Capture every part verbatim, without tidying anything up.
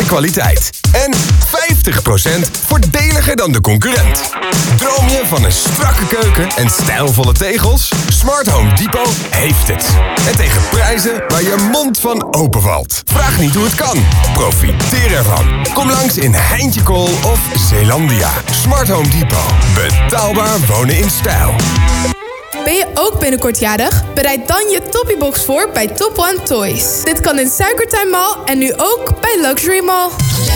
kwaliteit. En vijftig procent voordeliger dan de concurrent. Droom je van een strakke keuken en stijlvolle tegels? Smart Home Depot heeft het. En tegen prijzen waar je mond van open valt. Vraag niet hoe het kan. Profiteer ervan. Kom langs in Heintjekool of Zeelandia. Smart Home Depot. Betaalbaar wonen in stijl. Ben je ook binnenkort jarig? Bereid dan je Toppybox voor bij Top One Toys. Dit kan in Suikertuin Mall en nu ook bij Luxury Mall.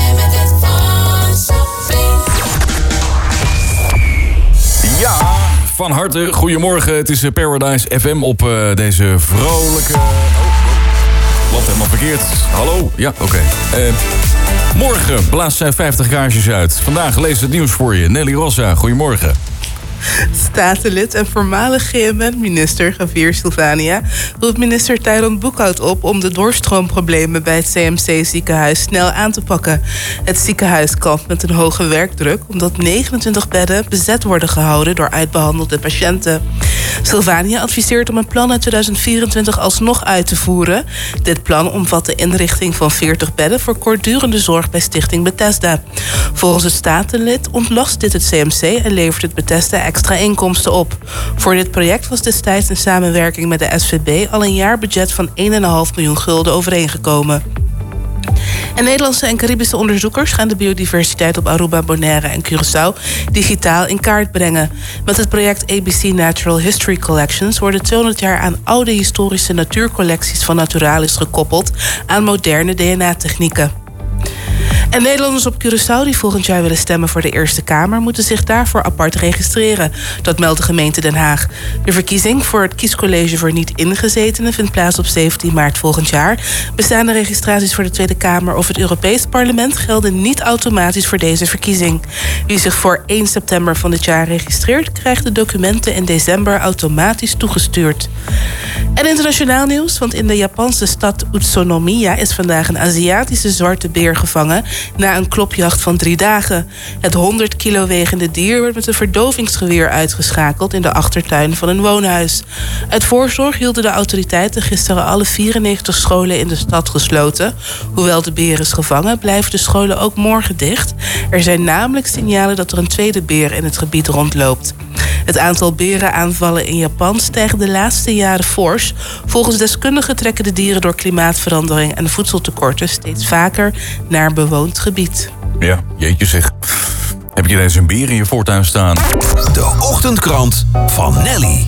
Ja, van harte goedemorgen. Het is Paradise F M op uh, deze vrolijke... Oh, loopt helemaal verkeerd. Hallo? Ja, oké. Okay. Uh, morgen blaast zij vijftig kaarsjes uit. Vandaag lees het nieuws voor je. Nelly Rossa, goedemorgen. Statenlid en voormalig G M N-minister Javier Silvania roept minister Taylan Boekhout op om de doorstroomproblemen bij het C M C-ziekenhuis snel aan te pakken. Het ziekenhuis kampt met een hoge werkdruk omdat negenentwintig bedden bezet worden gehouden door uitbehandelde patiënten. Silvania adviseert om een plan uit tweeduizend vierentwintig alsnog uit te voeren. Dit plan omvat de inrichting van veertig bedden voor kortdurende zorg bij Stichting Bethesda. Volgens het statenlid ontlast dit het C M C en levert het Bethesda extra inkomsten op. Voor dit project was destijds in samenwerking met de S V B al een jaarbudget van één komma vijf miljoen gulden overeengekomen. En Nederlandse en Caribische onderzoekers gaan de biodiversiteit op Aruba, Bonaire en Curaçao digitaal in kaart brengen. Met het project A B C Natural History Collections worden tweehonderd jaar aan oude historische natuurcollecties van Naturalis gekoppeld aan moderne D N A-technieken. En Nederlanders op Curaçao die volgend jaar willen stemmen voor de Eerste Kamer moeten zich daarvoor apart registreren. Dat meldt de gemeente Den Haag. De verkiezing voor het kiescollege voor niet-ingezetenen vindt plaats op zeventien maart volgend jaar. Bestaande registraties voor de Tweede Kamer of het Europees Parlement gelden niet automatisch voor deze verkiezing. Wie zich voor één september van dit jaar registreert, krijgt de documenten in december automatisch toegestuurd. En internationaal nieuws, want in de Japanse stad Utsunomiya is vandaag een Aziatische zwarte beer gevangen na een klopjacht van drie dagen. Het honderd kilo wegende dier werd met een verdovingsgeweer uitgeschakeld in de achtertuin van een woonhuis. Uit voorzorg hielden de autoriteiten gisteren alle vierennegentig scholen in de stad gesloten. Hoewel de beer is gevangen, blijven de scholen ook morgen dicht. Er zijn namelijk signalen dat er een tweede beer in het gebied rondloopt. Het aantal berenaanvallen in Japan stijgt de laatste jaren fors. Volgens deskundigen trekken de dieren door klimaatverandering en voedseltekorten steeds vaker naar bewoond gebied. Ja, jeetje zeg. Heb je ineens een beer in je voortuin staan? De ochtendkrant van Nelly.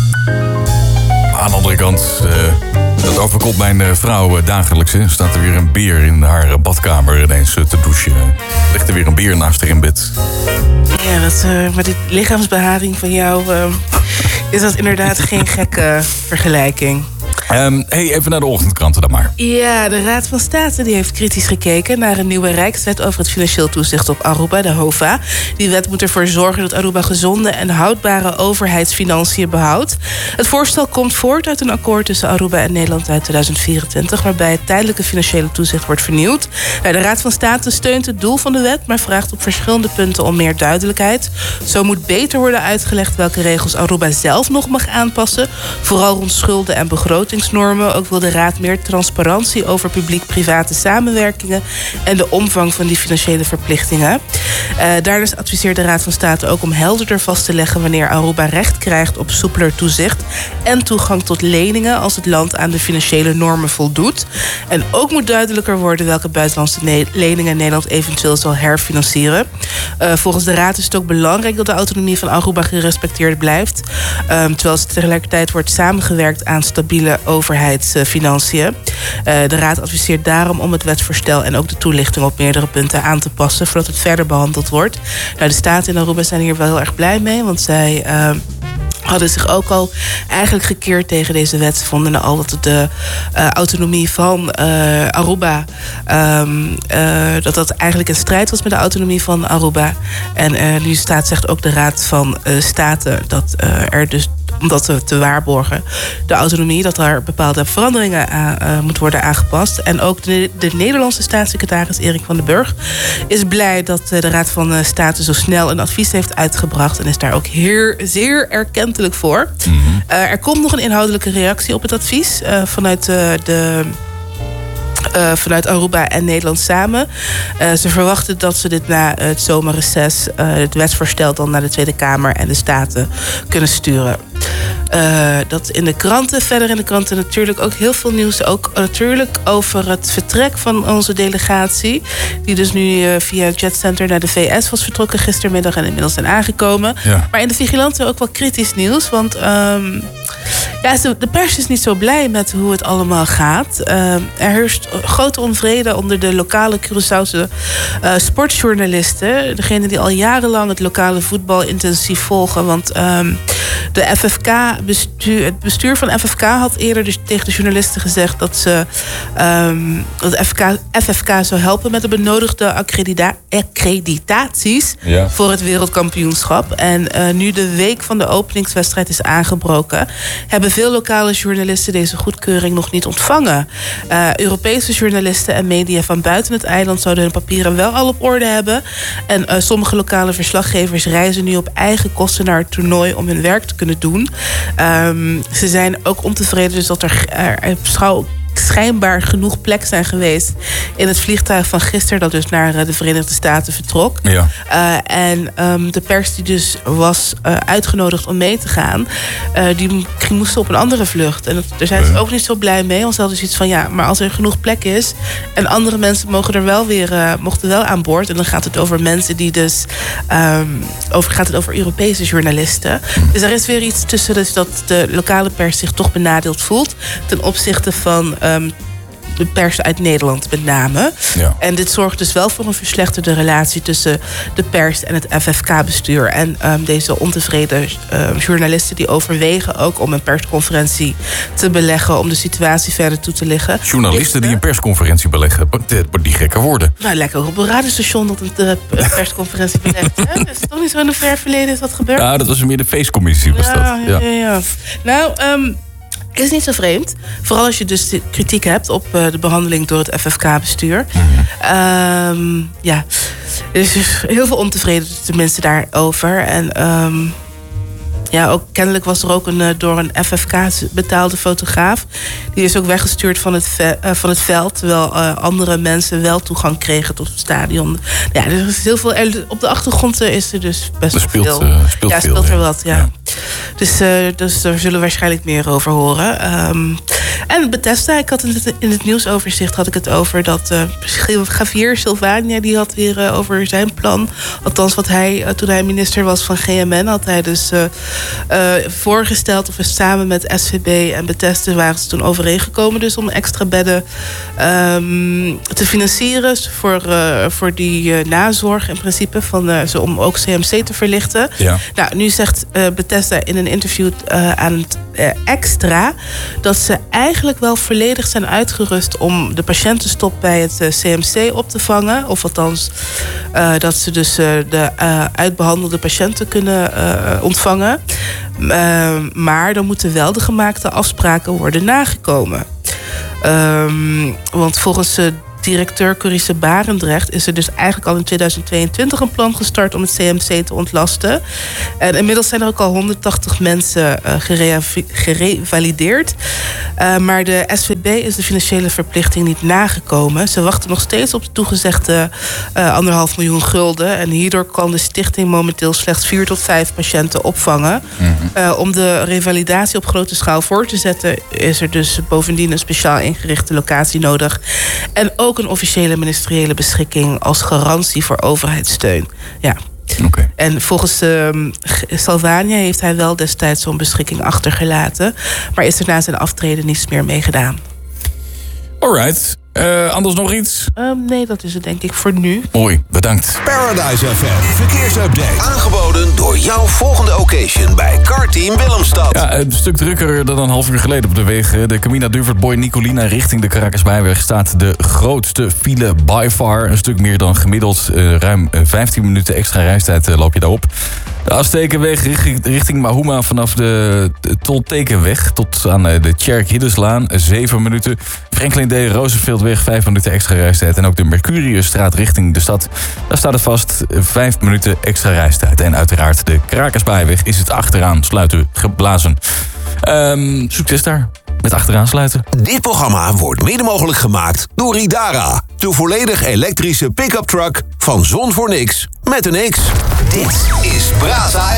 Aan de andere kant, uh, dat overkomt mijn uh, vrouw uh, dagelijks. Hè. Staat er weer een beer in haar uh, badkamer ineens uh, te douchen. Ligt er weer een beer naast haar in bed. Ja, dat, uh, maar die lichaamsbeharing van jou uh, is dat inderdaad geen gekke vergelijking. Um, hey, even naar de ochtendkranten dan maar. Ja, de Raad van State die heeft kritisch gekeken naar een nieuwe Rijkswet over het financieel toezicht op Aruba, de HOVA. Die wet moet ervoor zorgen dat Aruba gezonde en houdbare overheidsfinanciën behoudt. Het voorstel komt voort uit een akkoord tussen Aruba en Nederland uit tweeduizend vierentwintig... waarbij het tijdelijke financiële toezicht wordt vernieuwd. Nou, de Raad van State steunt het doel van de wet, maar vraagt op verschillende punten om meer duidelijkheid. Zo moet beter worden uitgelegd welke regels Aruba zelf nog mag aanpassen, vooral rond schulden en begroting. Ook wil de Raad meer transparantie over publiek-private samenwerkingen en de omvang van die financiële verplichtingen. Uh, daarnaast adviseert de Raad van State ook om helderder vast te leggen wanneer Aruba recht krijgt op soepeler toezicht en toegang tot leningen als het land aan de financiële normen voldoet. En ook moet duidelijker worden welke buitenlandse ne- leningen Nederland eventueel zal herfinancieren. Uh, volgens de Raad is het ook belangrijk dat de autonomie van Aruba gerespecteerd blijft, uh, terwijl tegelijkertijd wordt samengewerkt aan stabiele overheidsfinanciën. Uh, de Raad adviseert daarom om het wetsvoorstel en ook de toelichting op meerdere punten aan te passen voordat het verder behandeld wordt. Nou, de Staten in Aruba zijn hier wel heel erg blij mee, want zij uh, hadden zich ook al eigenlijk gekeerd tegen deze wet. Ze vonden al dat de uh, autonomie van uh, Aruba, um, uh, dat dat eigenlijk in strijd was met de autonomie van Aruba. En uh, nu staat, zegt ook de Raad van uh, State dat uh, er dus om dat te, te waarborgen, de autonomie, dat er bepaalde veranderingen aan, uh, moet worden aangepast. En ook de, de Nederlandse staatssecretaris Erik van den Burg is blij dat uh, de Raad van uh, State zo snel een advies heeft uitgebracht en is daar ook heer, zeer erkentelijk voor. Mm-hmm. Uh, er komt nog een inhoudelijke reactie op het advies uh, vanuit uh, de Uh, vanuit Aruba en Nederland samen. Uh, ze verwachten dat ze dit na het zomerreces, uh, het wetsvoorstel dan naar de Tweede Kamer en de Staten kunnen sturen. Uh, dat in de kranten, verder in de kranten natuurlijk ook heel veel nieuws. Ook natuurlijk over het vertrek van onze delegatie. Die dus nu uh, via het jetcenter naar de V S was vertrokken gistermiddag en inmiddels zijn aangekomen. Ja. Maar in de Vigilante ook wel kritisch nieuws. Want um, ja, de pers is niet zo blij met hoe het allemaal gaat. Uh, er heerst grote onvrede onder de lokale Curaçaose uh, sportjournalisten. Degene die al jarenlang het lokale voetbal intensief volgen. Want um, de F F K, bestuur, het bestuur van F F K had eerder dus tegen de journalisten gezegd dat ze um, dat F K, F F K zou helpen met de benodigde accredita- accreditaties ja. voor het wereldkampioenschap. En uh, nu de week van de openingswedstrijd is aangebroken, hebben veel lokale journalisten deze goedkeuring nog niet ontvangen. Uh, Europese journalisten en media van buiten het eiland zouden hun papieren wel al op orde hebben. En uh, sommige lokale verslaggevers reizen nu op eigen kosten naar het toernooi om hun werk te kunnen doen. Um, ze zijn ook ontevreden dus dat er, er schouw, schijnbaar genoeg plek zijn geweest in het vliegtuig van gisteren dat dus naar de Verenigde Staten vertrok. Ja. Uh, en um, de pers die dus was uh, uitgenodigd om mee te gaan, uh, die moesten op een andere vlucht. En dat, daar zijn ze ook niet zo blij mee. Want ze hadden zoiets van ja, maar als er genoeg plek is en andere mensen mogen er wel weer uh, mochten wel aan boord. En dan gaat het over mensen die dus um, over gaat het over Europese journalisten. Dus er is weer iets tussen dus dat de lokale pers zich toch benadeeld voelt ten opzichte van Um, de pers uit Nederland met name. Ja. En dit zorgt dus wel voor een verslechterde relatie tussen de pers en het F F K-bestuur. En um, deze ontevreden uh, journalisten die overwegen ook om een persconferentie te beleggen om de situatie verder toe te liggen. Journalisten die een persconferentie beleggen, wordt die gekker worden. Nou, lekker op een radiostation dat een uh, persconferentie belegt. Hè? Dat is toch niet zo in een ver verleden is dat gebeurd? Ja, dat was meer de feestcommissie was ja, dat. Ja, ja, ja. Nou, um, is niet zo vreemd. Vooral als je dus kritiek hebt op uh, de behandeling door het F F K-bestuur. Mm-hmm. Um, ja, er is dus heel veel ontevreden mensen daarover. En um, ja, ook kennelijk was er ook een uh, door een F F K betaalde fotograaf. Die is ook weggestuurd van het, ve- uh, van het veld. Terwijl uh, andere mensen wel toegang kregen tot het stadion. Ja, er is heel veel. Er, op de achtergrond uh, is er dus best er speelt, veel. Uh, speelt ja, veel, speelt er ja. wat, ja. ja. Dus, uh, dus daar zullen we waarschijnlijk meer over horen. Um, en Bethesda, ik had in het, in het nieuwsoverzicht had ik het over dat uh, Javier Silvania die had weer uh, over zijn plan. Althans, wat hij uh, toen hij minister was van G M N, had hij dus uh, uh, voorgesteld of we samen met S V B en Bethesda waren ze toen overeengekomen, dus om extra bedden um, te financieren voor, uh, voor die uh, nazorg in principe van uh, zo om ook C M C te verlichten. Ja. Nou, nu zegt uh, Bethesda in een interview uh, aan het uh, Extra dat ze eigenlijk wel volledig zijn uitgerust om de patiëntenstop bij het uh, C M C op te vangen. Of althans, uh, dat ze dus uh, de uh, uitbehandelde patiënten kunnen uh, ontvangen. Uh, maar dan moeten wel de gemaakte afspraken worden nagekomen. Um, want volgens uh, directeur Corice Barendrecht is er dus eigenlijk al in tweeduizend tweeëntwintig een plan gestart om het C M C te ontlasten. En inmiddels zijn er ook al honderdtachtig mensen uh, gere- gerevalideerd. Uh, maar de S V B is de financiële verplichting niet nagekomen. Ze wachten nog steeds op de toegezegde uh, anderhalf miljoen gulden. En hierdoor kan de stichting momenteel slechts vier tot vijf patiënten opvangen. Mm-hmm. Uh, om de revalidatie op grote schaal voor te zetten is er dus bovendien een speciaal ingerichte locatie nodig. En ook een officiële ministeriële beschikking als garantie voor overheidssteun. Ja. Okay. En volgens uh, Salvania heeft hij wel destijds zo'n beschikking achtergelaten, maar is er na zijn aftreden niets meer mee gedaan. Alright. Uh, anders nog iets? Um, nee, dat is het denk ik voor nu. Mooi, bedankt. Paradise F M verkeersupdate. Aangeboden door jouw volgende occasion bij Karteam Willemstad. Ja, een stuk drukker dan een half uur geleden op de wegen. De Camina Duvert Boy Nicolina richting de Caracasbijweg staat de grootste file by far. Een stuk meer dan gemiddeld. Uh, ruim vijftien minuten extra reistijd uh, loop je daarop. De Aztekenweg richting, richting Mahuma vanaf de, de Toltekenweg tot aan de Tjerk Hiddeslaan. zeven minuten. Franklin D. Rooseveltweg, vijf minuten extra reistijd. En ook de Mercuriusstraat richting de stad. Daar staat het vast, vijf minuten extra reistijd. En uiteraard de Caracasbijweg is het achteraan sluiten geblazen. Um, succes daar. met achteraansluiten. Dit programma wordt mede mogelijk gemaakt door Idara. De volledig elektrische pick-up truck van Zon voor Niks met een X. Dit is Brasa